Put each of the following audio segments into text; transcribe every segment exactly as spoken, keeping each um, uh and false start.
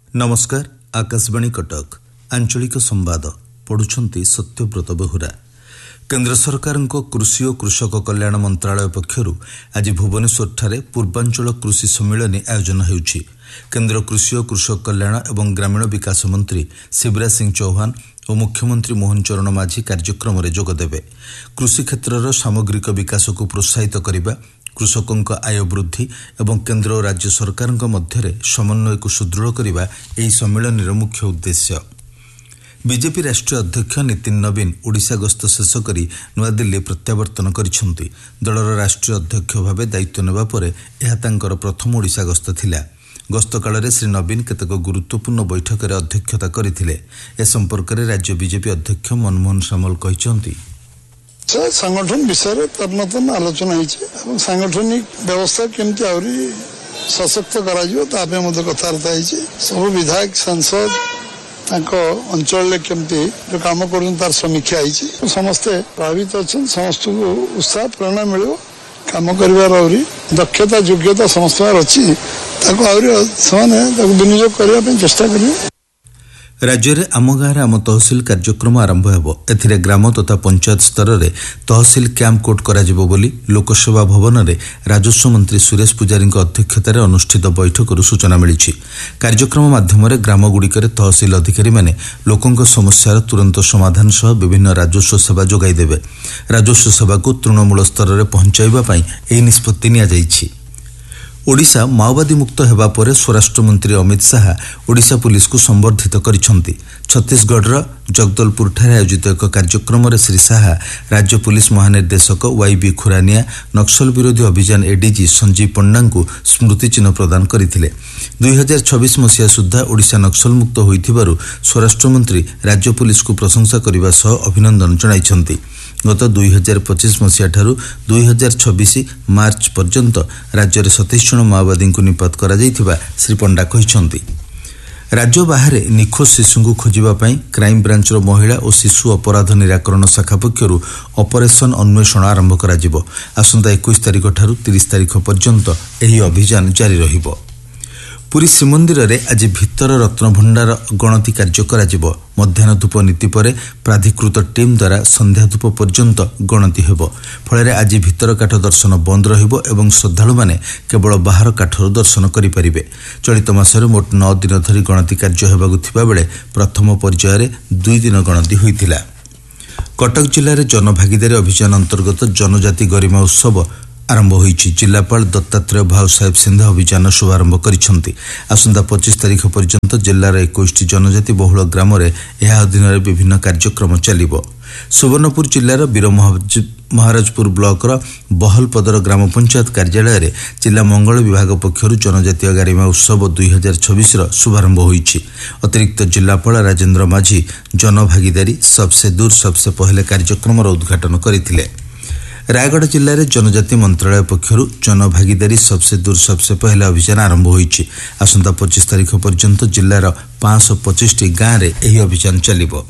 नमस्कार। आकाशवाणी कटक आंचलिक संवाद पढ़ुछंती सत्यव्रत बेहुरा। केंद्र सरकार कृषि और कृषक कल्याण मंत्रालय पक्षरु आज भुवनेश्वर पूर्वांचल कृषि सम्मेलन आयोजन होउछि। केंद्र कृषि और कृषक कल्याण एवं ग्रामीण विकास मंत्री शिवराज सिंह चौहान और मुख्यमंत्री मोहन चरण माझी कार्यक्रम में जोगदेवे। कृषि क्षेत्र सामग्रिक विकास को प्रोत्साहित करने, कृषकों आय वृद्धि एवं केंद्र और राज्य सरकार मध्य समन्वय को सुदृढ़ करने यह सम्मेलन मुख्य उद्देश्य। बीजेपी राष्ट्रीय अध्यक्ष नितिन नवीन ओडिशा गस्त शेष कर नूआदिल्ली प्रत्यावर्तन करिसेंति। दलर राष्ट्रीय अध्यक्ष भाव दायित्व नेबा परे यह तांकर प्रथम ओडिशा गस्त थिला। गस्त काल श्री नवीन केतेक गुरुत्वपूर्ण बैठक में अध्यक्षता करथिले। ए संपर्क में राज्य बीजेपी अध्यक्ष मनमोहन सामल कहिसेंति, संगठन विषय तन्नतन आलोचना होती, सांगठनिक व्यवस्था केमती आहरी सशक्त कर कथबार्ता होती। सब विधायक सांसद अंचल केमती जो कम कर समीक्षा होती। समस्ते प्रभावित अच्छा, समस्त को उत्साह प्रेरणा मिल कम कर दक्षता योग्यता समस्त अच्छी विनियोग करने चेष्टा करेंगे। राज्य में आम गाँव आम तहसिल कार्यक्रम आरंभ हो। एथिरे ग्राम तथा पंचायत स्तर में तहसिल कैंप कोड कराजिबो बोली लोकसेवा भवन में राजस्व मंत्री सुरेश पुजारी अध्यक्षतार अनुष्ठित बैठक सूचना मिली। कार्यक्रम माध्यम ग्रामगुड़िकर तहसिल अधिकारी माने लोकों समस्यार तुरंत समाधान सह विभिन्न राजस्व सेवा जोगाई देवे। राजस्व सेवा को तृणमूल स्तर में पहुंचाइबा पई एही निष्पत्ति निया जाइछि। ओडिशा माओवादी मुक्त हेबा परे स्वराष्ट्र मंत्री अमित शाह ओडिशा पुलिस को संबर्धित करिसेंति। छत्तीसगढ़ जगदलपुर ठारे आयोजित एक कार्यक्रम में श्री शाह राज्य पुलिस महानिर्देशक वाई बी खुरानिया, नक्सल विरोधी अभियान एडीजी संजीव पंडा को स्मृति चिन्ह प्रदान करथिले। दुई हजार छब्बीस मसीहा सुधा ओडिशा नक्सल मुक्त होइथिबारु स्वराष्ट्र मंत्री राज्य पुलिस को प्रशंसा करने सह अभिनंदन जणाइछंति। गत दुई हजार पच्चीस मसीहा ठारू दुई हजार छब्बीस मार्च पर्यंत राज्य में सतैश जन माओवादी को निपात करा जाइथिबा श्री पंडा कहिसेंति। राज्य बाहर निखोज शिशु को खोजापी क्राइम ब्रांचर महिला और शिशु अपराध निराकरण शाखा पक्षर ऑपरेशन अन्वेषण आरंभ कर आसंता इक्कीस तारिख ठारू तीस तारिख पर्यंत यह अभियान जारी रहिबो। पुरी श्रीमंदिर में आज भितर रत्नभंडार गणति कार्य करा। मध्याह्न धूप नीति पर प्राधिकृत टीम द्वारा संध्या धूप पर्यंत गणति हेबो। फल आज भितर काठ दर्शन बंद रहिबो एवं श्रद्धालु माने केवल बाहर काठर दर्शन करि परिबे। चलित मासरे मोट नौ दिन धरी गणति कार्य हेबाकु थिबा बेले प्रथम पर्यायर दुई दिन गणति होइतिला। कटक जिले में जनभागीदारी अभियान अंतर्गत जनजाति गरिमा उत्सव आरंभ होइछि। जिलापाल दत्तात्रेय भाव साहेब सिंधा अभियान शुभारंभ करिसेंति। आसंता पच्चीस तारिख पर्यंत जिलार इक्कीस जनजाति बहुल ग्राम में यह अधीन विभिन्न कार्यक्रम चलिबो। सुवर्णपुर जिलार वीर महाराजपुर ब्लॉकर बहलपदर ग्राम पंचायत कार्यालय में जिला मंगल विभाग पक्षर जनजातीय गरिमा उत्सव दुई हजार छब्बीस शुभारंभ होइछि। अतिरिक्त जिलापाल राजेन्द्र माझी जनभागीदारी सबसे दूर सबसे पहले कार्यक्रम उद्घाटन करथिले। रायगढ़ जिले में जनजाति मंत्रालय पक्षर जनभागीदारी सबसे दूर सबसे पहले अभियान आरंभ होइछि। आसंता पच्चीस तारिख पर्यंत जिलार पांच सौ पच्चीस टी गाँव में यह अभियान चलिबो।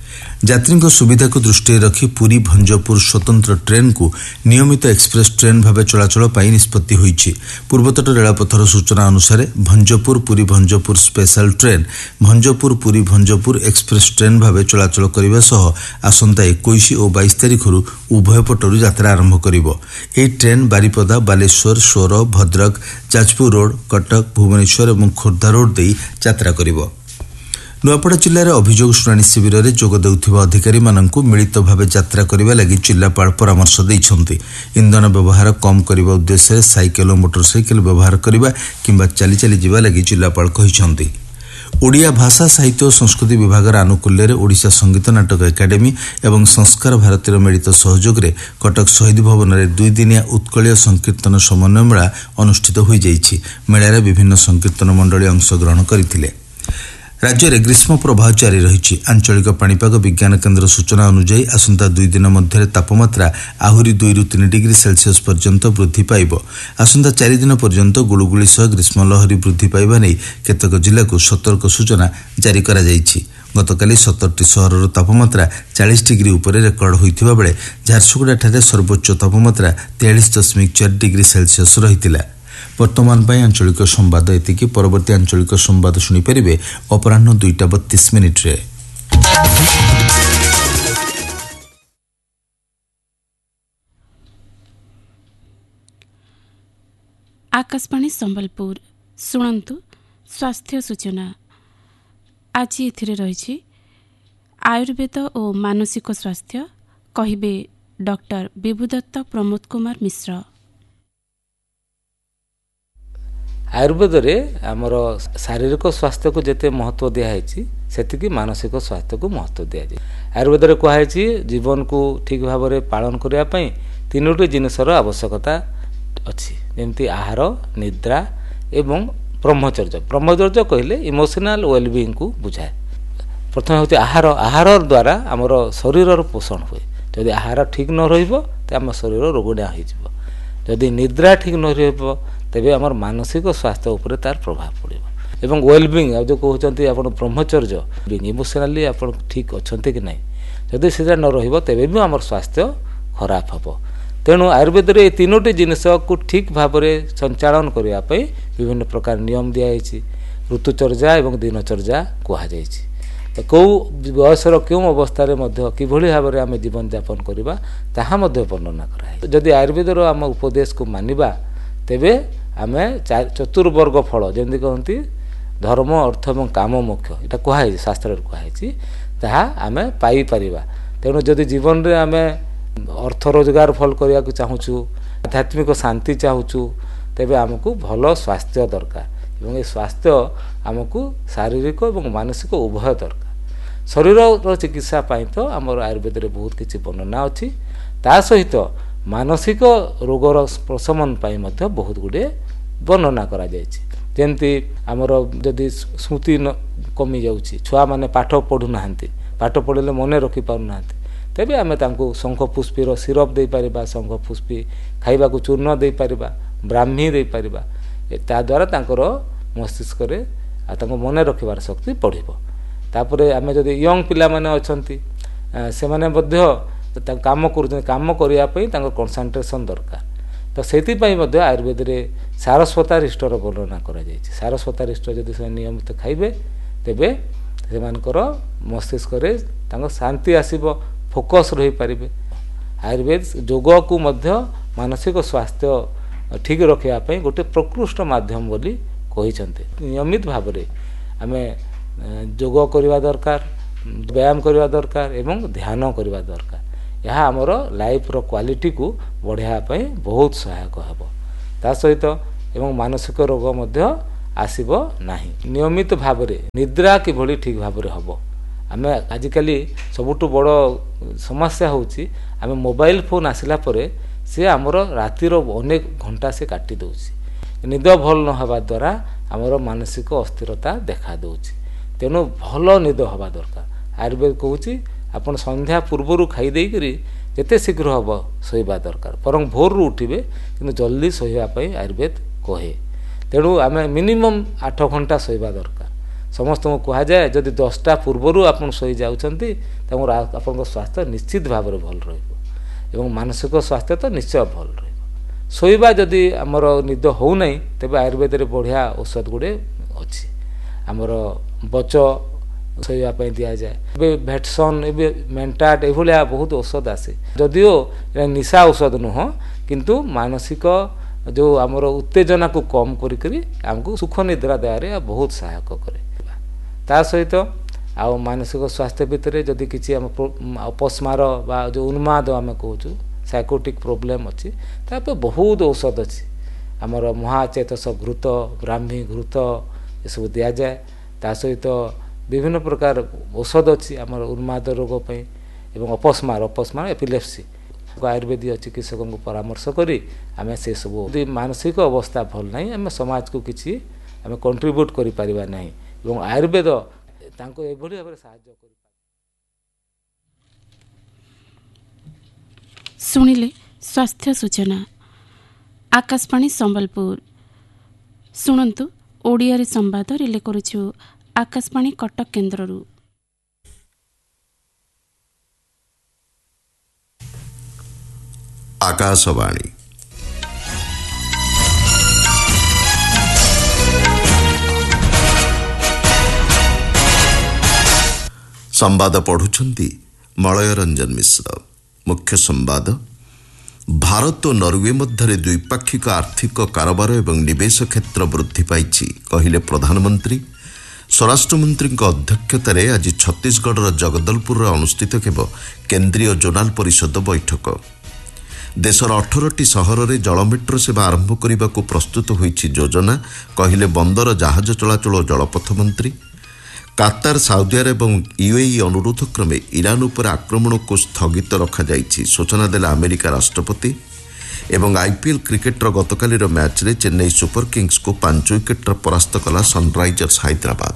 यात्री सुविधा को दृष्टि रखी पुरी भंजपुर स्वतंत्र ट्रेन को नियमित एक्सप्रेस ट्रेन भाव चलाचल पाई निष्पत्ति होइछि। पूर्वतट रेलपथर सूचना अनुसार भंजपुर Puri भंजपुर special train भंजपुर Puri भंजपुर express train भाव चलाचल करने सह आसंता इक्कीस और बाईस तारिख उभय पटरू यात्रा आरंभ करिबो। एही ट्रेन बारिपदा, बालेश्वर, सोर, भद्रक, जाजपुर रोड, कटक, भुवनेश्वर और खोर्धा रोड दे यात्रा करिबो। नुआपड़ा जिले में अभियोग शुणाणी शिविर में जोग देउथिबा अधिकारी माननकु मिलित भाव यात्रा करने लगी जिलापाल परामर्श देइछंती। इंधन व्यवहार कम करने उद्देश्य साइकेल और मोटरसाइकेल व्यवहार करने किंबा चली चली जीवा लगी जिलापाल कहिछंती। ओडिया भाषा साहित्य और संस्कृति विभाग आनुकूल्य में ओडिशा संगीत नाटक एकाडेमी एवं संस्कार भारतीय मिलित सहयोग में कटक शहीद भवन में दुई दिनिया उत्कलीय संकीर्तन समन्वय मेला अनुष्ठित हो जाइछि। मेलार विभिन्न संकीर्तन मंडली अंशग्रहण करथिले। राज्य में ग्रीष्म प्रभाव जारी रही। आंचलिक पाणीपाग विज्ञान केन्द्र सूचना अनुसार आसंता दुई दिन मध्य तापमात्रा आहरी दुई रु तीन डिग्री सेल्सियस पर्यंत वृद्धि पाइब। आसंता चार दिन पर्यंत गुळुगुळी सह ग्रीष्म लहरी वृद्धि पाइबा नहीं केतेक जिला को सतर्क सूचना जारी करा जाइछि। गतकाली सतरटी सहर तापमात्रा चालीस डिग्री उपर रेकर्ड होइथिबा बेले झारसुगुड़ा ठारे सर्वोच्च तापमात्रा तेयालीस दशमिक चार डिग्री सेल्सियस रहितिला। ବର୍ତ୍ତମାନ ପାଇଁ ଆଞ୍ଚଳିକ ସମ୍ବାଦ ଏତିକି। ପରବର୍ତ୍ତୀ ଆଞ୍ଚଳିକ ସମ୍ବାଦ ଶୁଣିପାରିବେ ଅପରାହ୍ନ ଦୁଇଟା ବତିଶ ମିନିଟ୍ରେ। ଆକାଶବାଣୀ ସମ୍ବଲପୁର ଶୁଣନ୍ତୁ ସ୍ୱାସ୍ଥ୍ୟ ସୂଚନା। ଆଜି ଏଥିରେ ରହିଛି ଆୟୁର୍ବେଦ ଓ ମାନସିକ ସ୍ୱାସ୍ଥ୍ୟ, କହିବେ ଡକ୍ଟର ବିଭୁଦତ୍ତ ପ୍ରମୋଦ କୁମାର ମିଶ୍ର। ଆୟୁର୍ବେଦରେ ଆମର ଶାରୀରିକ ସ୍ୱାସ୍ଥ୍ୟକୁ ଯେତେ ମହତ୍ତ୍ୱ ଦିଆହେଇଛି ସେତିକି ମାନସିକ ସ୍ୱାସ୍ଥ୍ୟକୁ ମହତ୍ତ୍ୱ ଦିଆଯାଏ। ଆୟୁର୍ବେଦରେ କୁହାଯାଇଛି ଜୀବନକୁ ଠିକ୍ ଭାବରେ ପାଳନ କରିବା ପାଇଁ ତିନୋଟି ଜିନିଷର ଆବଶ୍ୟକତା ଅଛି, ଯେମିତି ଆହାର, ନିଦ୍ରା ଏବଂ ବ୍ରହ୍ମଚର୍ଯ୍ୟ। ବ୍ରହ୍ମଚର୍ଯ୍ୟ କହିଲେ ଇମୋସନାଲ ୱେଲବିଙ୍ଗକୁ ବୁଝାଏ। ପ୍ରଥମେ ହେଉଛି ଆହାର। ଆହାର ଦ୍ୱାରା ଆମର ଶରୀରର ପୋଷଣ ହୁଏ। ଯଦି ଆହାର ଠିକ୍ ନ ରହିବ ତେବେ ଆମ ଶରୀର ରୋଗିଣା ହୋଇଯିବ। ଯଦି ନିଦ୍ରା ଠିକ୍ ନ ରହିବ ତେବେ ଆମର ମାନସିକ ସ୍ୱାସ୍ଥ୍ୟ ଉପରେ ତାର ପ୍ରଭାବ ପଡ଼ିବ। ଏବଂ ୱେଲବିଙ୍ଗ, ଆଉ ଯେଉଁ କହୁଛନ୍ତି ଆପଣ ବ୍ରହ୍ମଚର୍ଯ୍ୟ, ଇମୋସନାଲି ଆପଣ ଠିକ୍ ଅଛନ୍ତି କି ନାହିଁ, ଯଦି ସେଇଟା ନ ରହିବ ତେବେ ବି ଆମର ସ୍ୱାସ୍ଥ୍ୟ ଖରାପ ହେବ। ତେଣୁ ଆୟୁର୍ବେଦରେ ଏହି ତିନୋଟି ଜିନିଷକୁ ଠିକ୍ ଭାବରେ ସଞ୍ଚାଳନ କରିବା ପାଇଁ ବିଭିନ୍ନ ପ୍ରକାର ନିୟମ ଦିଆଯାଇଛି। ଋତୁଚର୍ଯ୍ୟା ଏବଂ ଦିନଚର୍ଯ୍ୟା କୁହାଯାଇଛି। ତ କେଉଁ ବୟସର କେଉଁ ଅବସ୍ଥାରେ ମଧ୍ୟ କିଭଳି ଭାବରେ ଆମେ ଜୀବନଯାପନ କରିବା ତାହା ମଧ୍ୟ ବର୍ଣ୍ଣନା କରାଯାଇଛି। ଯଦି ଆୟୁର୍ବେଦର ଆମ ଉପଦେଶକୁ ମାନିବା ତେବେ ଆମେ ଚତୁର୍ବର୍ଗ ଫଳ, ଯେମିତି କହନ୍ତି ଧର୍ମ, ଅର୍ଥ ଏବଂ କାମ ମୋକ୍ଷ, ଏଇଟା କୁହାଯାଇଛି, ଶାସ୍ତ୍ରରେ କୁହାଯାଇଛି, ତାହା ଆମେ ପାଇପାରିବା। ତେଣୁ ଯଦି ଜୀବନରେ ଆମେ ଅର୍ଥ ରୋଜଗାର ଭଲ କରିବାକୁ ଚାହୁଁଛୁ, ଆଧ୍ୟାତ୍ମିକ ଶାନ୍ତି ଚାହୁଁଛୁ, ତେବେ ଆମକୁ ଭଲ ସ୍ୱାସ୍ଥ୍ୟ ଦରକାର। ଏବଂ ଏ ସ୍ୱାସ୍ଥ୍ୟ ଆମକୁ ଶାରୀରିକ ଏବଂ ମାନସିକ ଉଭୟ ଦରକାର। ଶରୀରର ଚିକିତ୍ସା ପାଇଁ ତ ଆମର ଆୟୁର୍ବେଦରେ ବହୁତ କିଛି ବର୍ଣ୍ଣନା ଅଛି। ତା ସହିତ ମାନସିକ ରୋଗର ପ୍ରଶମନ ପାଇଁ ମଧ୍ୟ ବହୁତ ଗୁଡ଼ିଏ ବର୍ଣ୍ଣନା କରାଯାଇଛି। ଯେମିତି ଆମର ଯଦି ସ୍ମୃତି କମିଯାଉଛି, ଛୁଆମାନେ ପାଠ ପଢ଼ୁନାହାନ୍ତି, ପାଠ ପଢ଼ିଲେ ମନେ ରଖିପାରୁନାହାନ୍ତି, ତେବେ ଆମେ ତାଙ୍କୁ ଶଙ୍ଖ ପୁଷ୍ପୀର ସିରପ୍ ଦେଇପାରିବା, ଶଙ୍ଖ ପୁଷ୍ପୀ ଖାଇବାକୁ ଚୂର୍ଣ୍ଣ ଦେଇପାରିବା, ବ୍ରାହ୍ମୀ ଦେଇପାରିବା। ତାଦ୍ୱାରା ତାଙ୍କର ମସ୍ତିଷ୍କରେ ଆଉ ତାଙ୍କ ମନେ ରଖିବାର ଶକ୍ତି ବଢ଼ିବ। ତାପରେ ଆମେ ଯଦି ୟଙ୍ଗ ପିଲାମାନେ ଅଛନ୍ତି, ସେମାନେ ମଧ୍ୟ କାମ କରୁଛନ୍ତି, କାମ କରିବା ପାଇଁ ତାଙ୍କର କନସେନ୍ଟ୍ରେସନ୍ ଦରକାର। ତ ସେଥିପାଇଁ ମଧ୍ୟ ଆୟୁର୍ବେଦରେ ସାରସ୍ୱତାରିଷ୍ଟର ବର୍ଣ୍ଣନା କରାଯାଇଛି। ସାରସ୍ୱତାରିଷ୍ଟ ଯଦି ସେମାନେ ନିୟମିତ ଖାଇବେ ତେବେ ସେମାନଙ୍କର ମସ୍ତିଷ୍କରେ ତାଙ୍କ ଶାନ୍ତି ଆସିବ, ଫୋକସ୍ ରହିପାରିବେ। ଆୟୁର୍ବେଦ ଯୋଗକୁ ମଧ୍ୟ ମାନସିକ ସ୍ୱାସ୍ଥ୍ୟ ଠିକ୍ ରଖିବା ପାଇଁ ଗୋଟେ ପ୍ରକୃଷ୍ଟ ମାଧ୍ୟମ ବୋଲି କହିଛନ୍ତି। ନିୟମିତ ଭାବରେ ଆମେ ଯୋଗ କରିବା ଦରକାର, ବ୍ୟାୟାମ କରିବା ଦରକାର ଏବଂ ଧ୍ୟାନ କରିବା ଦରକାର। ଏହା ଆମର ଲାଇଫ୍ର କ୍ୱାଲିଟିକୁ ବଢ଼ାଇବା ପାଇଁ ବହୁତ ସହାୟକ ହେବ। ତା ସହିତ ଏବଂ ମାନସିକ ରୋଗ ମଧ୍ୟ ଆସିବ ନାହିଁ। ନିୟମିତ ଭାବରେ ନିଦ୍ରା କିଭଳି ଠିକ୍ ଭାବରେ ହେବ, ଆମେ ଆଜିକାଲି ସବୁଠୁ ବଡ଼ ସମସ୍ୟା ହେଉଛି ଆମେ ମୋବାଇଲ ଫୋନ୍ ଆସିଲା ପରେ ସେ ଆମର ରାତିର ଅନେକ ଘଣ୍ଟା ସେ କାଟି ଦେଉଛି। ନିଦ ଭଲ ନ ହେବା ଦ୍ୱାରା ଆମର ମାନସିକ ଅସ୍ଥିରତା ଦେଖା ଦେଉଛି। ତେଣୁ ଭଲ ନିଦ ହେବା ଦରକାର। ଆୟୁର୍ବେଦ କହୁଛି ଆପଣ ସନ୍ଧ୍ୟା ପୂର୍ବରୁ ଖାଇ ଦେଇକରି ଯେତେ ଶୀଘ୍ର ହେବ ଶୋଇବା ଦରକାର, ବରଂ ଭୋରରୁ ଉଠିବେ କିନ୍ତୁ ଜଲ୍ଦି ଶୋଇବା ପାଇଁ ଆୟୁର୍ବେଦ କହେ। ତେଣୁ ଆମେ ମିନିମମ୍ ଆଠ ଘଣ୍ଟା ଶୋଇବା ଦରକାର। ସମସ୍ତଙ୍କୁ କୁହାଯାଏ ଯଦି ଦଶଟା ପୂର୍ବରୁ ଆପଣ ଶୋଇଯାଉଛନ୍ତି ତେଣୁ ଆପଣଙ୍କ ସ୍ୱାସ୍ଥ୍ୟ ନିଶ୍ଚିତ ଭାବରେ ଭଲ ରହିବ ଏବଂ ମାନସିକ ସ୍ୱାସ୍ଥ୍ୟ ତ ନିଶ୍ଚୟ ଭଲ ରହିବ। ଶୋଇବା ଯଦି ଆମର ନିଦ ହେଉନାହିଁ ତେବେ ଆୟୁର୍ବେଦରେ ବଢ଼ିଆ ଔଷଧ ଗୁଡ଼ିଏ ଅଛି। ଆମର ବଚ ଶୋଇବା ପାଇଁ ଦିଆଯାଏ, ଏବେ ଭେଟସନ୍, ଏବେ ମେଣ୍ଟାଟ, ଏଭଳିଆ ବହୁତ ଔଷଧ ଆସେ। ଯଦିଓ ଏହା ନିଶା ଔଷଧ ନୁହଁ କିନ୍ତୁ ମାନସିକ ଯେଉଁ ଆମର ଉତ୍ତେଜନାକୁ କମ୍ କରିକରି ଆମକୁ ସୁଖ ନିଦ୍ରା ଦେବାରେ ବହୁତ ସହାୟକ କରେ। ତା ସହିତ ଆଉ ମାନସିକ ସ୍ୱାସ୍ଥ୍ୟ ଭିତରେ ଯଦି କିଛି ଆମ ଅପସ୍ମାର ବା ଯେଉଁ ଉନ୍ମାଦ ଆମେ କହୁଛୁ, ସାଇକୋଟିକ୍ ପ୍ରୋବ୍ଲେମ୍ ଅଛି, ତାପରେ ବହୁତ ଔଷଧ ଅଛି। ଆମର ମହାଚେତସ ଘୃତ, ବ୍ରାହ୍ମୀ ଘୃତ ଏସବୁ ଦିଆଯାଏ। ତା ସହିତ ବିଭିନ୍ନ ପ୍ରକାର ଔଷଧ ଅଛି ଆମର ଉନ୍ମାଦ ରୋଗ ପାଇଁ ଏବଂ ଅପସ୍ମାର ଅପସ୍ମାର ଏପିଲେପ୍ସି। ଆୟୁର୍ବେଦୀୟ ଚିକିତ୍ସକଙ୍କୁ ପରାମର୍ଶ କରି ଆମେ ସେସବୁ, ଯଦି ମାନସିକ ଅବସ୍ଥା ଭଲ ନାହିଁ ଆମେ ସମାଜକୁ କିଛି ଆମେ କଣ୍ଟ୍ରିବ୍ୟୁଟ୍ କରିପାରିବା ନାହିଁ ଏବଂ ଆୟୁର୍ବେଦ ତାଙ୍କୁ ଏଭଳି ଭାବରେ ସାହାଯ୍ୟ କରିପାରେ। ଶୁଣିଲେ ସ୍ୱାସ୍ଥ୍ୟ ସୂଚନା। ଆକାଶବାଣୀ ସମ୍ବଲପୁର ଶୁଣନ୍ତୁ ଓଡ଼ିଆରେ ସମ୍ବାଦ ରିଲେ କରୁଛୁ ଆକାଶବାଣୀ କଟକ କେନ୍ଦ୍ରରୁ। ଆକାଶବାଣୀ ସମ୍ବାଦ ପଢୁଛନ୍ତି ମଳୟ ରଞ୍ଜନ ମିଶ୍ର। ମୁଖ୍ୟ ସମ୍ବାଦ। ଭାରତ ଓ ନରୱେ ମଧ୍ୟରେ ଦ୍ୱିପାକ୍ଷିକ ଆର୍ଥିକ କାରବାର ଏବଂ ନିବେଶ କ୍ଷେତ୍ର ବୃଦ୍ଧି ପାଇଛି କହିଲେ ପ୍ରଧାନମନ୍ତ୍ରୀ। ସ୍ୱରାଷ୍ଟ୍ରମନ୍ତ୍ରୀଙ୍କ ଅଧ୍ୟକ୍ଷତାରେ ଆଜି ଛତିଶଗଡ଼ର ଜଗଦଲପୁରରେ ଅନୁଷ୍ଠିତ ହେବ କେନ୍ଦ୍ରୀୟ ଜୋନାଲ ପରିଷଦ ବୈଠକ। ଦେଶର ଅଠରଟି ସହରରେ ଜଳମେଟ୍ରୋ ସେବା ଆରମ୍ଭ କରିବାକୁ ପ୍ରସ୍ତୁତ ହୋଇଛି ଯୋଜନା କହିଲେ ବନ୍ଦର ଜାହାଜ ଚଳାଚଳ ଓ ଜଳପଥ ମନ୍ତ୍ରୀ। କାତାର, ସାଉଦି ଆରବ ଏବଂ ୟୁଏଇ ଅନୁରୋଧ କ୍ରମେ ଇରାନ ଉପରେ ଆକ୍ରମଣକୁ ସ୍ଥଗିତ ରଖାଯାଇଛି ସୂଚନା ଦେଲେ ଆମେରିକା ରାଷ୍ଟ୍ରପତି। ଏବଂ ଆଇପିଏଲ୍ କ୍ରିକେଟର ଗତକାଲିର ମ୍ୟାଚ୍ରେ ଚେନ୍ନାଇ ସୁପର କିଙ୍ଗସକୁ ପାଞ୍ଚ ୱିକେଟ୍ରେ ପରାସ୍ତ କଲା ସନ୍ରାଇଜର୍ସ ହାଇଦ୍ରାବାଦ।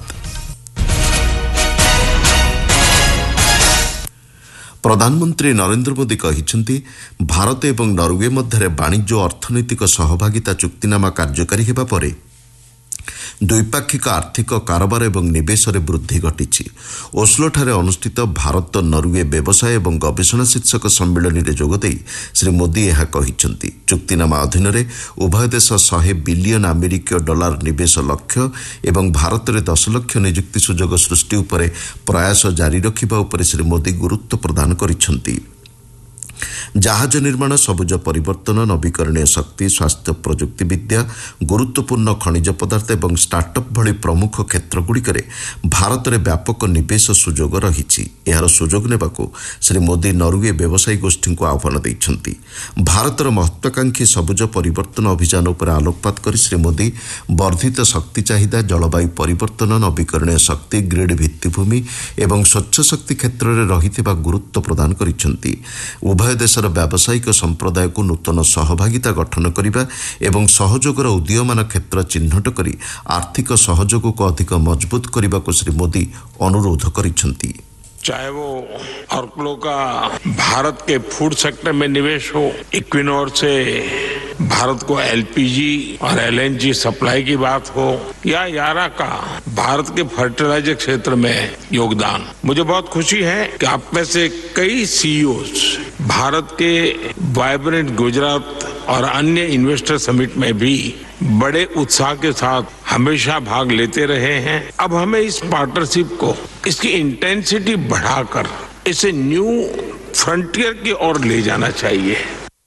ପ୍ରଧାନମନ୍ତ୍ରୀ ନରେନ୍ଦ୍ର ମୋଦି କହିଛନ୍ତି ଭାରତ ଏବଂ ନରୱେ ମଧ୍ୟରେ ବାଣିଜ୍ୟ ଓ ଅର୍ଥନୈତିକ ସହଭାଗିତା ଚୁକ୍ତିନାମା କାର୍ଯ୍ୟକାରୀ ହେବା ପରେ ଦ୍ୱିପାକ୍ଷିକ ଆର୍ଥିକ କାରବାର ଏବଂ ନିବେଶରେ ବୃଦ୍ଧି ଘଟିଛି। ଓସ୍ଲୋଠାରେ ଅନୁଷ୍ଠିତ ଭାରତ ନରୱେ ବ୍ୟବସାୟ ଏବଂ ଗବେଷଣା ଶୀର୍ଷକ ସମ୍ମିଳନୀରେ ଯୋଗଦେଇ ଶ୍ରୀ ମୋଦି ଏହା କହିଛନ୍ତି। ଚୁକ୍ତିନାମା ଅଧୀନରେ ଉଭୟ ଦେଶ ଶହେ ବିଲିୟନ ଆମେରିକୀୟ ଡଲାର ନିବେଶ ଲକ୍ଷ୍ୟ ଏବଂ ଭାରତରେ ଦଶ ଲକ୍ଷ ନିଯୁକ୍ତି ସୁଯୋଗ ସୃଷ୍ଟି ଉପରେ ପ୍ରୟାସ ଜାରି ରଖିବା ଉପରେ ଶ୍ରୀ ମୋଦି ଗୁରୁତ୍ୱ ପ୍ରଦାନ କରିଛନ୍ତି। ଜାହାଜ ନିର୍ମାଣ, ସବୁଜ ପରିବର୍ତ୍ତନ, ନବୀକରଣୀୟ ଶକ୍ତି, ସ୍ୱାସ୍ଥ୍ୟ ପ୍ରଯୁକ୍ତିବିଦ୍ୟା, ଗୁରୁତ୍ୱପୂର୍ଣ୍ଣ ଖଣିଜ ପଦାର୍ଥ ଏବଂ ଷ୍ଟାର୍ଟଅପ୍ ଭଳି ପ୍ରମୁଖ କ୍ଷେତ୍ରଗୁଡ଼ିକରେ ଭାରତରେ ବ୍ୟାପକ ନିବେଶ ସୁଯୋଗ ରହିଛି। ଏହାର ସୁଯୋଗ ନେବାକୁ ଶ୍ରୀ ମୋଦି ନରୱେ ବ୍ୟବସାୟୀ ଗୋଷ୍ଠୀଙ୍କୁ ଆହ୍ୱାନ ଦେଇଛନ୍ତି। ଭାରତର ମହତ୍ୱାକାଂକ୍ଷୀ ସବୁଜ ପରିବର୍ତ୍ତନ ଅଭିଯାନ ଉପରେ ଆଲୋକପାତ କରି ଶ୍ରୀ ମୋଦି ବର୍ଦ୍ଧିତ ଶକ୍ତି ଚାହିଦା, ଜଳବାୟୁ ପରିବର୍ତ୍ତନ, ନବୀକରଣୀୟ ଶକ୍ତି, ଗ୍ରିଡ୍ ଭିତ୍ତିଭୂମି ଏବଂ ସ୍ୱଚ୍ଛ ଶକ୍ତି କ୍ଷେତ୍ରରେ ରହିଥିବା ଗୁରୁତ୍ୱ ପ୍ରଦାନ କରିଛନ୍ତି। ଉଭୟ ଦେଶର ବ୍ୟାବସାୟିକ ସମ୍ପ୍ରଦାୟକୁ ନୂତନ ସହଭାଗିତା ଗଠନ କରିବା ଏବଂ ସହଯୋଗର ଉଦୀୟମାନ କ୍ଷେତ୍ର ଚିହ୍ନଟ କରି ଆର୍ଥିକ ସହଯୋଗକୁ ଅଧିକ ମଜବୁତ କରିବାକୁ ଶ୍ରୀ ମୋଦି ଅନୁରୋଧ କରିଛନ୍ତି। चाहे वो ऑर्कलो का भारत के फूड सेक्टर में निवेश हो, इक्विनोर से भारत को एलपीजी और एलएनजी सप्लाई की बात हो, या यारा का भारत के फर्टिलाइजर क्षेत्र में योगदान। मुझे बहुत खुशी है कि आप में से कई सीईओज भारत के वाइब्रेंट गुजरात और अन्य इन्वेस्टर समिट में भी बड़े उत्साह के साथ हमेशा भाग लेते रहे हैं। अब हमें इस पार्टनरशिप को, इसकी इंटेंसिटी बढ़ाकर इसे न्यू फ्रंटियर की ओर ले जाना चाहिए।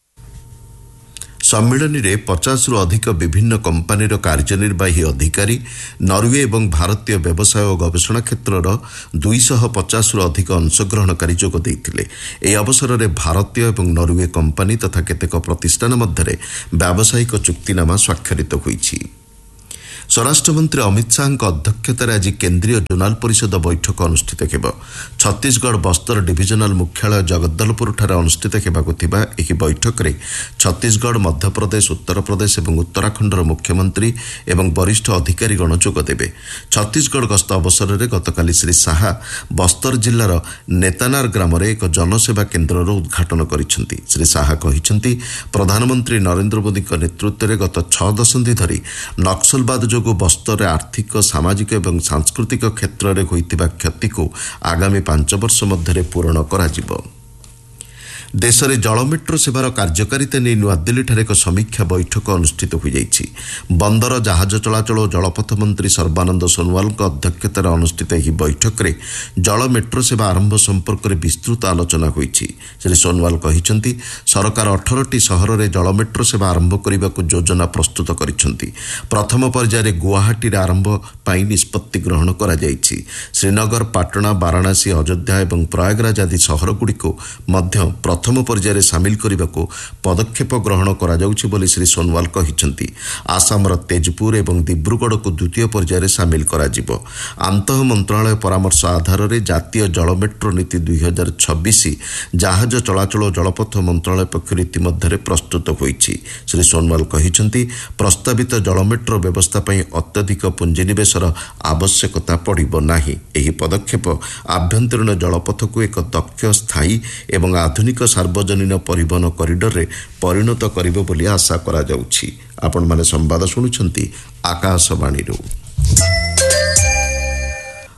ସମ୍ମିଳନୀରେ ପଚାଶରୁ ଅଧିକ ବିଭିନ୍ନ କମ୍ପାନୀର କାର୍ଯ୍ୟନିର୍ବାହୀ ଅଧିକାରୀ, ନରୱେ ଏବଂ ଭାରତୀୟ ବ୍ୟବସାୟ ଓ ଗବେଷଣା କ୍ଷେତ୍ରର ଦୁଇଶହ ପଚାଶରୁ ଅଧିକ ଅଂଶଗ୍ରହଣକାରୀ ଯୋଗ ଦେଇଥିଲେ। ଏହି ଅବସରରେ ଭାରତୀୟ ଏବଂ ନରୱେ କମ୍ପାନୀ ତଥା କେତେକ ପ୍ରତିଷ୍ଠାନ ମଧ୍ୟରେ ବ୍ୟାବସାୟିକ ଚୁକ୍ତିନାମା ସ୍ୱାକ୍ଷରିତ ହୋଇଛି। ସ୍ୱରାଷ୍ଟ୍ରମନ୍ତ୍ରୀ ଅମିତ ଶାହାଙ୍କ ଅଧ୍ୟକ୍ଷତାରେ ଆଜି କେନ୍ଦ୍ରୀୟ ଜୋନାଲ ପରିଷଦ ବୈଠକ ଅନୁଷ୍ଠିତ ହେବ। ଛତିଶଗଡ଼ ବସ୍ତର ଡିଭିଜନାଲ ମୁଖ୍ୟାଳୟ ଜଗଦଲପୁରଠାରେ ଅନୁଷ୍ଠିତ ହେବାକୁ ଥିବା ଏହି ବୈଠକରେ ଛତିଶଗଡ଼, ମଧ୍ୟପ୍ରଦେଶ, ଉତ୍ତରପ୍ରଦେଶ ଏବଂ ଉତ୍ତରାଖଣ୍ଡର ମୁଖ୍ୟମନ୍ତ୍ରୀ ଏବଂ ବରିଷ୍ଠ ଅଧିକାରୀଗଣ ଯୋଗ ଦେବେ। ଛତିଶଗଡ଼ ଗସ୍ତ ଅବସରରେ ଗତକାଲି ଶ୍ରୀ ଶାହା ବସ୍ତର ଜିଲ୍ଲାର ନେତାନାର ଗ୍ରାମରେ ଏକ ଜନସେବା କେନ୍ଦ୍ରର ଉଦ୍ଘାଟନ କରିଛନ୍ତି। ଶ୍ରୀ ଶାହା କହିଛନ୍ତି ପ୍ରଧାନମନ୍ତ୍ରୀ ନରେନ୍ଦ୍ର ମୋଦିଙ୍କ ନେତୃତ୍ୱରେ ଗତ ଛଅ ଦଶନ୍ଧି ଧରି ନକ୍ସଲବାଦ ଯୋଗୁଁ ବସ୍ତରରେ ଆର୍ଥିକ, ସାମାଜିକ ଏବଂ ସାଂସ୍କୃତିକ କ୍ଷେତ୍ରରେ ହୋଇଥିବା କ୍ଷତିକୁ ଆଗାମୀ ପାଞ୍ଚ ବର୍ଷ ମଧ୍ୟରେ ପୂରଣ କରାଯିବ। ଦେଶରେ ଜଳମେଟ୍ରୋ ସେବାର କାର୍ଯ୍ୟକାରିତା ନେଇ ନୂଆଦିଲ୍ଲୀଠାରେ ଏକ ସମୀକ୍ଷା ବୈଠକ ଅନୁଷ୍ଠିତ ହୋଇଯାଇଛି। ବନ୍ଦର, ଜାହାଜ ଚଳାଚଳ ଓ ଜଳପଥ ମନ୍ତ୍ରୀ ସର୍ବାନନ୍ଦ ସୋନୱାଲଙ୍କ ଅଧ୍ୟକ୍ଷତାରେ ଅନୁଷ୍ଠିତ ଏହି ବୈଠକରେ ଜଳ ମେଟ୍ରୋ ସେବା ଆରମ୍ଭ ସମ୍ପର୍କରେ ବିସ୍ତୃତ ଆଲୋଚନା ହୋଇଛି। ଶ୍ରୀ ସୋନୱାଲ କହିଛନ୍ତି ସରକାର ଅଠରଟି ସହରରେ ଜଳ ମେଟ୍ରୋ ସେବା ଆରମ୍ଭ କରିବାକୁ ଯୋଜନା ପ୍ରସ୍ତୁତ କରିଛନ୍ତି। ପ୍ରଥମ ପର୍ଯ୍ୟାୟରେ ଗୁଆହାଟୀରେ ଆରମ୍ଭ ପାଇଁ ନିଷ୍ପତ୍ତି ଗ୍ରହଣ କରାଯାଇଛି। ଶ୍ରୀନଗର, ପାଟଣା, ବାରାଣାସୀ, ଅଯୋଧ୍ୟା ଏବଂ ପ୍ରୟାଗରାଜ ଆଦି ସହରଗୁଡ଼ିକୁ ମଧ୍ୟ ପ୍ରଥମ ପର୍ଯ୍ୟାୟରେ ସାମିଲ କରିବାକୁ ପଦକ୍ଷେପ ଗ୍ରହଣ କରାଯାଉଛି ବୋଲି ଶ୍ରୀ ସୋନୱାଲ କହିଛନ୍ତି। ଆସାମର ତେଜପୁର ଏବଂ ଦିବ୍ରୁଗଡ଼କୁ ଦ୍ୱିତୀୟ ପର୍ଯ୍ୟାୟରେ ସାମିଲ କରାଯିବ। ଆନ୍ତଃ ମନ୍ତ୍ରଣାଳୟ ପରାମର୍ଶ ଆଧାରରେ ଜାତୀୟ ଜଳ ମେଟ୍ରୋ ନୀତି ଦୁଇ ହଜାର ଛବିଶ ଜାହାଜ ଚଳାଚଳ ଓ ଜଳପଥ ମନ୍ତ୍ରଣାଳୟ ପକ୍ଷରୁ ଇତିମଧ୍ୟରେ ପ୍ରସ୍ତୁତ ହୋଇଛି। ଶ୍ରୀ ସୋନୱାଲ କହିଛନ୍ତି ପ୍ରସ୍ତାବିତ ଜଳ ମେଟ୍ରୋ ବ୍ୟବସ୍ଥା ପାଇଁ ଅତ୍ୟଧିକ ପୁଞ୍ଜିନିବେଶର ଆବଶ୍ୟକତା ପଡ଼ିବ ନାହିଁ। ଏହି ପଦକ୍ଷେପ ଆଭ୍ୟନ୍ତରୀଣ ଜଳପଥକୁ ଏକ ଦକ୍ଷ, ସ୍ଥାୟୀ ଏବଂ ଆଧୁନିକ ସାର୍ବଜନୀନ ପରିବହନ କରିଡରରେ ପରିଣତ କରିବ ବୋଲି ଆଶା କରାଯାଉଛି। ଆପଣମାନେ ସମ୍ବାଦ ଶୁଣୁଛନ୍ତି ଆକାଶବାଣୀରୁ।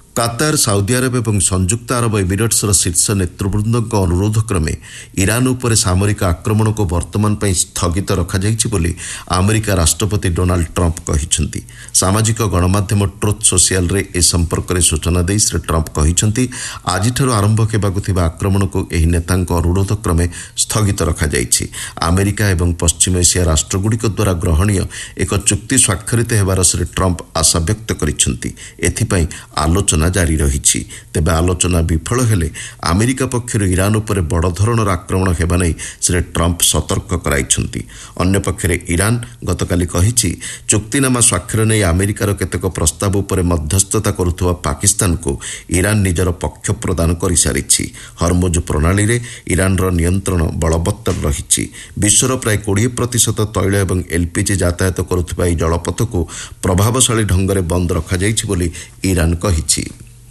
କାତାର, ସାଉଦି ଆରବ ଏବଂ ସଂଯୁକ୍ତ ଆରବ ଏମିରେଟ୍ସର ଶୀର୍ଷ ନେତୃବୃନ୍ଦଙ୍କ ଅନୁରୋଧ କ୍ରମେ ଇରାନ ଉପରେ ସାମରିକ ଆକ୍ରମଣକୁ ବର୍ତ୍ତମାନ ପାଇଁ ସ୍ଥଗିତ ରଖାଯାଇଛି ବୋଲି ଆମେରିକା ରାଷ୍ଟ୍ରପତି ଡୋନାଲ୍ଡ ଟ୍ରମ୍ପ କହିଛନ୍ତି। ସାମାଜିକ ଗଣମାଧ୍ୟମ ଟ୍ରୁଥ୍ ସୋସିଆଲରେ ଏ ସମ୍ପର୍କରେ ସୂଚନା ଦେଇ ଶ୍ରୀ ଟ୍ରମ୍ପ କହିଛନ୍ତି, ଆଜିଠାରୁ ଆରମ୍ଭ ହେବାକୁ ଥିବା ଆକ୍ରମଣକୁ ଏହି ନେତାଙ୍କ ଅନୁରୋଧ କ୍ରମେ ସ୍ଥଗିତ ରଖାଯାଇଛି। ଆମେରିକା ଏବଂ ପଶ୍ଚିମ ଏସିଆ ରାଷ୍ଟ୍ରଗୁଡ଼ିକ ଦ୍ୱାରା ଗ୍ରହଣୀୟ ଏକ ଚୁକ୍ତି ସ୍ୱାକ୍ଷରିତ ହେବାର ଶ୍ରୀ ଟ୍ରମ୍ପ ଆଶା ବ୍ୟକ୍ତ କରିଛନ୍ତି। ଏଥିପାଇଁ ଆଲୋଚନା ଜାରି ରହିଛି। ତେବେ ଆଲୋଚନା ବିଫଳ ହେଲେ ଆମେରିକା ପକ୍ଷରୁ ଇରାନ ଉପରେ ବଡ଼ ଧରଣର ଆକ୍ରମଣ ହେବା ନେଇ ଶ୍ରୀ ଟ୍ରମ୍ପ ସତର୍କ କରାଇଛନ୍ତି। ଅନ୍ୟପକ୍ଷରେ ଇରାନ ଗତକାଲି କହିଛି, ଚୁକ୍ତିନାମା ସ୍ୱାକ୍ଷର ନେଇ ଆମେରିକାର କେତେକ ପ୍ରସ୍ତାବ ଉପରେ ମଧ୍ୟସ୍ଥତା କରୁଥିବା ପାକିସ୍ତାନକୁ ଇରାନ ନିଜର ପକ୍ଷ ପ୍ରଦାନ କରିସାରିଛି। ହରମୁଜ ପ୍ରଣାଳୀରେ ଇରାନର ନିୟନ୍ତ୍ରଣ ବଳବତ୍ତର ରହିଛି। ବିଶ୍ୱର ପ୍ରାୟ କୋଡ଼ିଏ ପ୍ରତିଶତ ତୈଳ ଏବଂ ଏଲ୍ପିଜି ଯାତାୟାତ କରୁଥିବା ଏହି ଜଳପଥକୁ ପ୍ରଭାବଶାଳୀ ଢଙ୍ଗରେ ବନ୍ଦ ରଖାଯାଇଛି ବୋଲି ଇରାନ କହିଛି।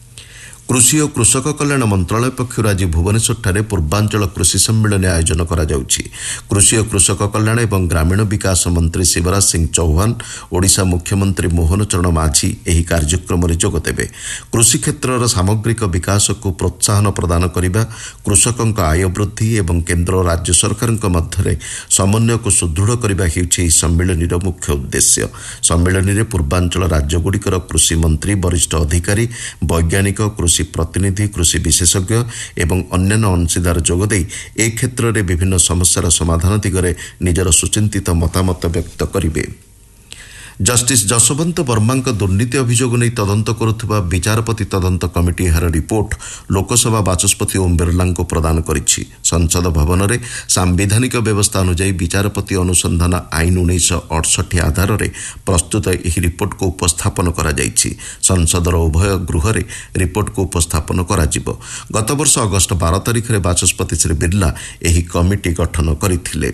କୃଷି ଓ କୃଷକ କଲ୍ୟାଣ ମନ୍ତ୍ରଣାଳୟ ପକ୍ଷରୁ ଆଜି ଭୁବନେଶ୍ୱରଠାରେ ପୂର୍ବାଞ୍ଚଳ କୃଷି ସମ୍ମିଳନୀ ଆୟୋଜନ କରାଯାଉଛି। କୃଷି ଓ କୃଷକ କଲ୍ୟାଣ ଏବଂ ଗ୍ରାମୀଣ ବିକାଶ ମନ୍ତ୍ରୀ ଶିବରାଜ ସିଂ ଚୌହାନ, ଓଡ଼ିଶା ମୁଖ୍ୟମନ୍ତ୍ରୀ ମୋହନ ଚରଣ ମାଝୀ ଏହି କାର୍ଯ୍ୟକ୍ରମରେ ଯୋଗଦେବେ। କୃଷି କ୍ଷେତ୍ରର ସାମଗ୍ରିକ ବିକାଶକୁ ପ୍ରୋତ୍ସାହନ ପ୍ରଦାନ କରିବା, କୃଷକଙ୍କ ଆୟ ବୃଦ୍ଧି ଏବଂ କେନ୍ଦ୍ର ଓ ରାଜ୍ୟ ସରକାରଙ୍କ ମଧ୍ୟରେ ସମନ୍ୱୟକୁ ସୁଦୃଢ଼ କରିବା ହେଉଛି ଏହି ସମ୍ମିଳନୀର ମୁଖ୍ୟ ଉଦ୍ଦେଶ୍ୟ। ସମ୍ମିଳନୀରେ ପୂର୍ବାଞ୍ଚଳ ରାଜ୍ୟଗୁଡ଼ିକର କୃଷିମନ୍ତ୍ରୀ, ବରିଷ୍ଠ ଅଧିକାରୀ, ବୈଜ୍ଞାନିକ, କୃଷି ପ୍ରତିନିଧି, କୃଷି ବିଶେଷଜ୍ଞ ଏବଂ ଅନ୍ୟାନ୍ୟ ଅଂଶୀଦାର ଯୋଗଦେଇ ଏ କ୍ଷେତ୍ରରେ ବିଭିନ୍ନ ସମସ୍ୟାର ସମାଧାନ ଦିଗରେ ନିଜର ସୁଚିନ୍ତିତ ମତାମତ ବ୍ୟକ୍ତ କରିବେ। ଜଷ୍ଟିସ୍ ଯଶୋବନ୍ତ ବର୍ମାଙ୍କ ଦୁର୍ନୀତି ଅଭିଯୋଗ ନେଇ ତଦନ୍ତ କରୁଥିବା ବିଚାରପତି ତଦନ୍ତ କମିଟି ଏହାର ରିପୋର୍ଟ ଲୋକସଭା ବାଚସ୍ପତି ଓମ୍ ବିର୍ଲାଙ୍କୁ ପ୍ରଦାନ କରିଛି। ସଂସଦ ଭବନରେ ସାମ୍ବିଧାନିକ ବ୍ୟବସ୍ଥା ଅନୁଯାୟୀ ବିଚାରପତି ଅନୁସନ୍ଧାନ ଆଇନ ଉଣେଇଶହ ଅଠଷଠି ଆଧାରରେ ପ୍ରସ୍ତୁତ ଏହି ରିପୋର୍ଟକୁ ଉପସ୍ଥାପନ କରାଯାଇଛି। ସଂସଦର ଉଭୟ ଗୃହରେ ରିପୋର୍ଟକୁ ଉପସ୍ଥାପନ କରାଯିବ। ଗତବର୍ଷ ଅଗଷ୍ଟ ବାର ତାରିଖରେ ବାଚସ୍ପତି ଶ୍ରୀ ବିର୍ଲା ଏହି କମିଟି ଗଠନ କରିଥିଲେ।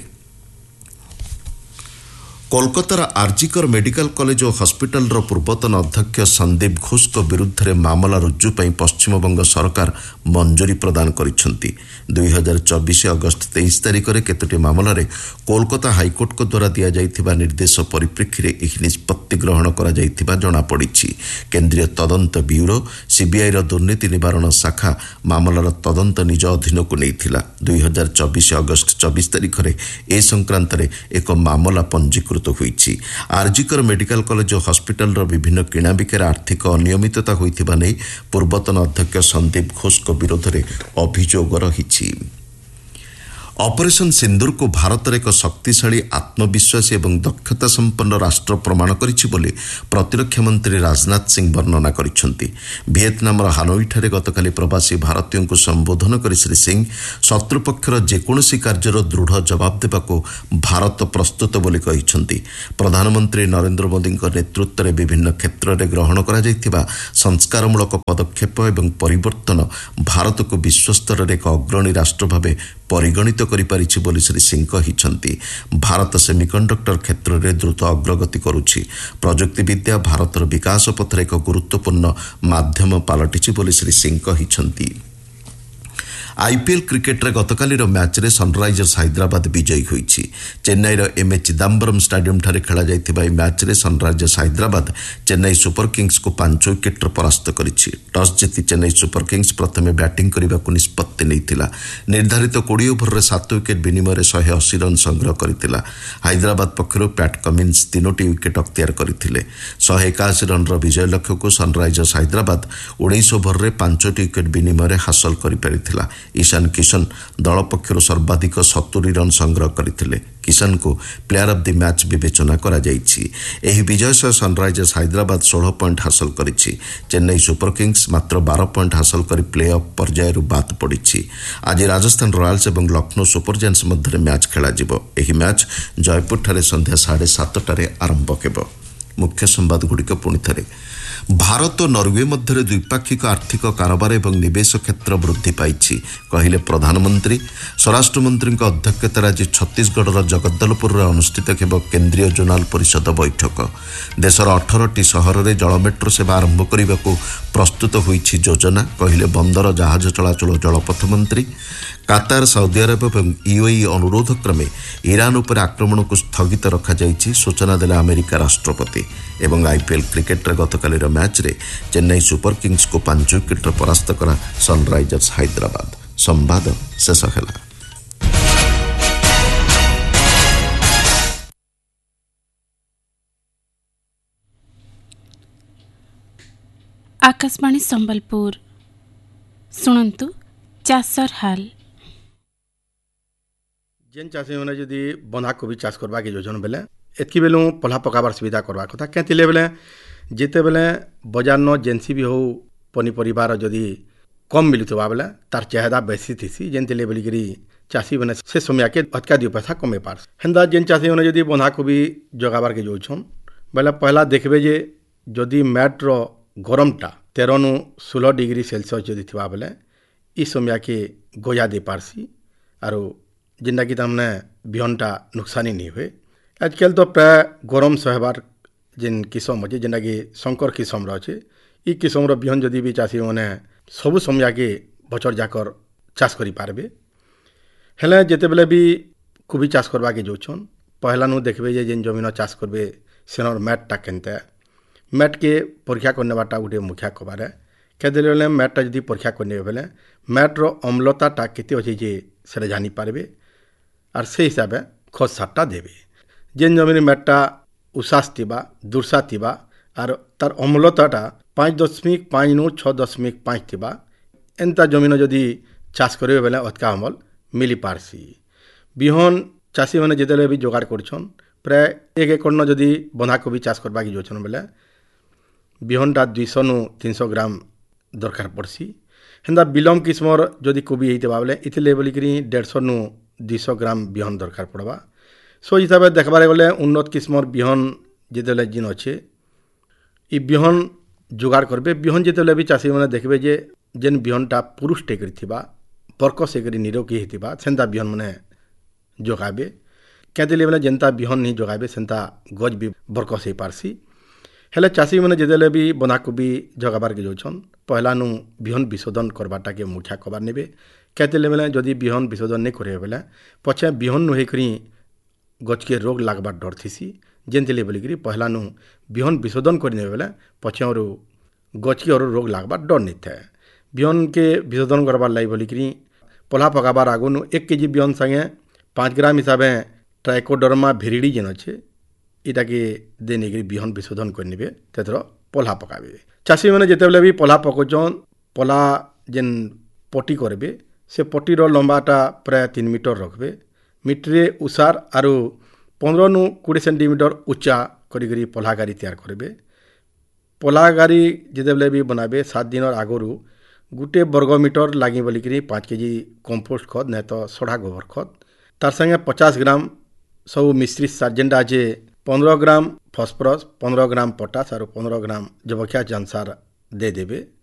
କୋଲକାତାର ଆର୍ଜିକର ମେଡିକାଲ କଲେଜ ଓ ହସ୍ପିଟାଲର ପୂର୍ବତନ ଅଧ୍ୟକ୍ଷ ସନ୍ଦୀପ ଘୋଷଙ୍କ ବିରୁଦ୍ଧରେ ମାମଲା ରୁଜୁ ପାଇଁ ପଶ୍ଚିମବଙ୍ଗ ସରକାର ମଞ୍ଜୁରୀ ପ୍ରଦାନ କରିଛନ୍ତି। ଦୁଇ ହଜାର ଚବିଶ ଅଗଷ୍ଟ ତେଇଶ ତାରିଖରେ କେତୋଟି ମାମଲାରେ କୋଲକାତା ହାଇକୋର୍ଟଙ୍କ ଦ୍ୱାରା ଦିଆଯାଇଥିବା ନିର୍ଦ୍ଦେଶ ପରିପ୍ରେକ୍ଷୀରେ ଏହି ନିଷ୍ପତ୍ତି ଗ୍ରହଣ କରାଯାଇଥିବା ଜଣାପଡ଼ିଛି। କେନ୍ଦ୍ରୀୟ ତଦନ୍ତ ବ୍ୟୁରୋ ସିବିଆଇର ଦୁର୍ନୀତି ନିବାରଣ ଶାଖା ମାମଲାର ତଦନ୍ତ ନିଜ ଅଧୀନକୁ ନେଇଥିଲା। ଦୁଇ ହଜାର ଚବିଶ ଅଗଷ୍ଟ ଚବିଶ ତାରିଖରେ ଏ ସଂକ୍ରାନ୍ତରେ ଏକ ମାମଲା ପଞ୍ଜୀକୃତ ହୋଇଛି। ଆର୍ଜିକର ମେଡିକାଲ କଲେଜ ଓ ହସ୍ପିଟାଲର ବିଭିନ୍ନ କିଣାବିକାରେ ଆର୍ଥିକ ଅନିୟମିତତା ହୋଇଥିବା ନେଇ ପୂର୍ବତନ ଅଧ୍ୟକ୍ଷ ସନ୍ଦୀପ ଘୋଷଙ୍କ ବିରୋଧରେ ଅଭିଯୋଗ ରହିଛି। ଅପରେସନ ସିନ୍ଦୁରକୁ ଭାରତର ଏକ ଶକ୍ତିଶାଳୀ, ଆତ୍ମବିଶ୍ୱାସୀ ଏବଂ ଦକ୍ଷତା ସମ୍ପନ୍ନ ରାଷ୍ଟ୍ର ପ୍ରମାଣ କରିଛି ବୋଲି ପ୍ରତିରକ୍ଷା ମନ୍ତ୍ରୀ ରାଜନାଥ ସିଂ ବର୍ଣ୍ଣନା କରିଛନ୍ତି। ଭିଏତନାମର ହାନୋଇଠାରେ ଗତକାଲି ପ୍ରବାସୀ ଭାରତୀୟଙ୍କୁ ସମ୍ବୋଧନ କରି ଶ୍ରୀ ସିଂ ଶତ୍ରୁପକ୍ଷର ଯେକୌଣସି କାର୍ଯ୍ୟର ଦୃଢ଼ ଜବାବ ଦେବାକୁ ଭାରତ ପ୍ରସ୍ତୁତ ବୋଲି କହିଛନ୍ତି। ପ୍ରଧାନମନ୍ତ୍ରୀ ନରେନ୍ଦ୍ର ମୋଦିଙ୍କ ନେତୃତ୍ୱରେ ବିଭିନ୍ନ କ୍ଷେତ୍ରରେ ଗ୍ରହଣ କରାଯାଇଥିବା ସଂସ୍କାରମୂଳକ ପଦକ୍ଷେପ ଏବଂ ପରିବର୍ତ୍ତନ ଭାରତକୁ ବିଶ୍ୱସ୍ତରରେ ଏକ ଅଗ୍ରଣୀ ରାଷ୍ଟ୍ର ଭାବେ ପରିଗଣିତ କରିପାରିଛି ବୋଲି ଶ୍ରୀ ସିଂ କହିଛନ୍ତି। ଭାରତ ସେମିକଣ୍ଡକ୍ଟର କ୍ଷେତ୍ରରେ ଦ୍ରୁତ ଅଗ୍ରଗତି କରୁଛି। ପ୍ରଯୁକ୍ତିବିଦ୍ୟା ଭାରତର ବିକାଶ ପଥରେ ଏକ ଗୁରୁତ୍ୱପୂର୍ଣ୍ଣ ମାଧ୍ୟମ ପାଲଟିଛି ବୋଲି ଶ୍ରୀ ସିଂ କହିଛନ୍ତି। ଆଇପିଏଲ୍ କ୍ରିକେଟରେ ଗତକାଲିର ମ୍ୟାଚ୍ରେ ସନ୍ରାଇଜର୍ସ ହାଇଦ୍ରାବାଦ ବିଜୟୀ ହୋଇଛି। ଚେନ୍ନାଇର ଏମ୍ଏ ଚିଦାମ୍ବରମ୍ ଷ୍ଟାଡିୟମ୍ଠାରେ ଖେଳାଯାଇଥିବା ଏହି ମ୍ୟାଚ୍ରେ ସନ୍ରାଇଜର୍ସ ହାଇଦ୍ରାବାଦ ଚେନ୍ନାଇ ସୁପର କିଙ୍ଗସ୍କୁ ପାଞ୍ଚ ୱିକେଟ୍ରେ ପରାସ୍ତ କରିଛି। ଟସ୍ ଜିତି ଚେନ୍ନାଇ ସୁପର କିଙ୍ଗସ୍ ପ୍ରଥମେ ବ୍ୟାଟିଂ କରିବାକୁ ନିଷ୍ପତ୍ତି ନେଇଥିଲା। ନିର୍ଦ୍ଧାରିତ କୋଡ଼ିଏ ଓଭରରେ ସାତ ୱିକେଟ୍ ବିନିମୟରେ ଶହେ ଅଶୀ ରନ୍ ସଂଗ୍ରହ କରିଥିଲା। ହାଇଦ୍ରାବାଦ ପକ୍ଷରୁ ପ୍ୟାଟ୍ କମିନ୍ସ ତିନୋଟି ୱିକେଟ୍ ଅକ୍ତିଆର କରିଥିଲେ। ଶହେ ଏକାଅଶୀ ରନ୍ର ବିଜୟ ଲକ୍ଷ୍ୟକୁ ସନ୍ରାଇଜର୍ସ ହାଇଦ୍ରାବାଦ ଉଣେଇଶ ଓଭରରେ ପାଞ୍ଚଟି ୱିକେଟ୍ ବିନିମୟରେ ହାସଲ କରିପାରିଥିଲା। ଈଶାନ କିଶନ ଦଳ ପକ୍ଷରୁ ସର୍ବାଧିକ ସତୁରୀ ରନ୍ ସଂଗ୍ରହ କରିଥିଲେ। କିଶନଙ୍କୁ ପ୍ଲେୟାର ଅଫ୍ ଦି ମ୍ୟାଚ୍ ବିବେଚନା କରାଯାଇଛି। ଏହି ବିଜୟ ସହ ସନ୍ରାଇଜର୍ସ ହାଇଦ୍ରାବାଦ ଷୋହଳ ପଏଣ୍ଟ ହାସଲ କରିଛି। ଚେନ୍ନାଇ ସୁପର କିଙ୍ଗସ୍ ମାତ୍ର ବାର ପଏଣ୍ଟ ହାସଲ କରି ପ୍ଲେ ଅଫ୍ ପର୍ଯ୍ୟାୟରୁ ବାଦ୍ ପଡ଼ିଛି। ଆଜି ରାଜସ୍ଥାନ ରୟାଲ୍ସ ଏବଂ ଲକ୍ଷ୍ନୌ ସୁପର ଜାୟାଣ୍ଟସ୍ ମଧ୍ୟରେ ମ୍ୟାଚ୍ ଖେଳାଯିବ। ଏହି ମ୍ୟାଚ୍ ଜୟପୁରଠାରେ ସନ୍ଧ୍ୟା ସାଢ଼େ ସାତଟାରେ ଆରମ୍ଭ ହେବ। ମୁଖ୍ୟ ସମ୍ବାଦଗୁଡ଼ିକ ପୁଣି ଥରେ। ଭାରତ ଓ ନରୱେ ମଧ୍ୟରେ ଦ୍ୱିପାକ୍ଷିକ ଆର୍ଥିକ କାରବାର ଏବଂ ନିବେଶ କ୍ଷେତ୍ର ବୃଦ୍ଧି ପାଇଛି କହିଲେ ପ୍ରଧାନମନ୍ତ୍ରୀ। ସ୍ୱରାଷ୍ଟ୍ରମନ୍ତ୍ରୀଙ୍କ ଅଧ୍ୟକ୍ଷତାରେ ଆଜି ଛତିଶଗଡ଼ର ଜଗଦଲପୁରରେ ଅନୁଷ୍ଠିତ ହେବ କେନ୍ଦ୍ରୀୟ ଜୋନାଲ ପରିଷଦ ବୈଠକ। ଦେଶର ଅଠରଟି ସହରରେ ଜଳ ମେଟ୍ରୋ ସେବା ଆରମ୍ଭ କରିବାକୁ ପ୍ରସ୍ତୁତ ହୋଇଛି ଯୋଜନା କହିଲେ ବନ୍ଦର ଜାହାଜ ଚଳାଚଳ ଜଳପଥ ମନ୍ତ୍ରୀ। କାତାର ସାଉଦି ଆରବ ଏବଂ ୟୁଏଇ ଅନୁରୋଧ କ୍ରମେ ଇରାନ ଉପରେ ଆକ୍ରମଣକୁ ସ୍ଥଗିତ ରଖାଯାଇଛି ସୂଚନା ଦେଲେ ଆମେରିକା ରାଷ୍ଟ୍ରପତି। ଏବଂ ଆଇପିଏଲ୍ କ୍ରିକେଟରେ ଗତକାଲିର ମ୍ୟାଚ୍ରେ ଚେନ୍ନାଇ ସୁପର କିଙ୍ଗସକୁ ପାଞ୍ଚ ୱିକେଟ୍ରେ ପରାସ୍ତ କଲା ସନ୍ରାଇଜର୍ସ ହାଇଦ୍ରାବାଦ। ସମ୍ବାଦ ଶେଷ ହେଲା। आकाशवाणी संबलपुर शुणु चाषर हाल। जेन चाषी मैंने जदि बंधाकोबी चाष करवा के योजना बेले एतकी बेलू पल्हा पकाबार सुविधा करवा कथा क्या बेले जिते बेले बजार न जेनसी भी हो पनीपरिबार जदि कम मिलुवा बेले तार चाहिदा बेसी थीसी जेनते बोलिकी चाषी मैंने से समय के अटका दि पैसा कमे पार हेन्दा जेन चाषी मैंने जदि बंधाकोबी जगाबार के जोछन बेले पहला देखबे जे जदि मैट्र गरमटा तेरह नु षोलह डिग्री सेल्सियस जदि थिबा बेले ई समय के गोजा दे पारसी आरो जेनटा कि तमने बिहनटा नुकसानी नहीं हुए। आजकल तो प्राय गरम सहबार जेन किसम अच्छे जेनटा कि शंकर किसम अच्छे ई किसम बिहन जदि भी चाषी मैंने सबु समय के बचर जाकर चाष करि पारबे। हेले जेते बेले भी कोबी चाष करवा के जोछन पहला नु देखबे जे जेन जमीन चाष करबे सेनर मैटटा केनते मैट के परीक्षा करने बाटा गोटे मुखिया कबारे क्या मैटटा जदि परीक्षा करने बेले मैट्र अम्लताटा केते अच्छे जे से जानी पारबे और से हिसाब से खत सारटा देवे। जेन जमीन मैटटा उसास थिबा दुर्सा थिबा और तार अम्लताटा पाँच दशमिक पाँच नु छः दशमिक पाँच थिबा एंता जमीन जदि चाष करे बेले अतका अमल मिली पारसी। बिहन चाषी मैंने जिते भी जोगाड़ करछन प्राय एक एकड़ न जदि बंधाकोबी चाष करवा की जोछन बेले बिहनटा दुई सौ नु तीन सौ ग्राम दरकार पड़सी। हेन्दा बिलम किस्मर जदि कोबी होता बेले इतने बोलिकी डेढ़ सौ नु दुई सौ ग्राम बिहन दरकार पड़वा। सो हिसाब से देखबार गले उन्नत किस्मर बिहन जिते जिन अच्छे ई बिहन जोगाड़ करबे। बिहन जिते भी चाषी मैंने देखबे जे जेन बिहनटा पुरुष टेकरी थिबा पर्कस एकरी निरोगी हिथिबा सेंता बिहन मैंने जोगाबे क्या बेले जेनता बिहन नहीं जोगाबे सेंता गज भी बरकस हो पारसी। हेले चाषी मैंने जिते भी बंधाकोबी जगाबार के जोछन पहला नु बिहन विशोधन करवाटा के मुखिया कबार नेबे क्या बेले जदि बिहन विशोधन नहीं करे बेले पछे बिहन नु हेकरी गच के रोग लागबार डर थीसी जेनते बोलिकी पहला नु बिहन विशोधन करने बेले पछे और गच के और रोग लागबार डर नहीं था। बिहन के विशोधन करवार लाई बोलिकी पल्हा पकाबार आगु नु एक केजी बिहन संगे पाँच ग्राम हिसाब से ट्राइकोडर्मा भिरिडी जेन अच्छे इटा के देने बिहन विशोधन करने तेथर पल्हा पकाबे। चाषी मैंने जिते भी पल्हा पकोचन पल्हा जेन पटी करबे से पटीर लंबाटा प्राय तीन मीटर रखबे मिट्रे उसार आरु पंद्रह नु कोड़े सेंटीमीटर उच्चा करी पल्हा गाड़ी तैयार करबे। पल्हा गाड़ी जिते भी बनाबे सात दिन आगुरी गोटे वर्ग मीटर लगी बोलिकी पाँच केजी कंपोस्ट खत नहीं तो सड़ा गोबर खत तार संगे पचास ग्राम सब मिश्रित सार जेनटा अच्छे पंद्रह ग्राम फस्फरस पंद्रह ग्राम पटास और पंद्रह ग्राम जबकिया जानसार दे देबे।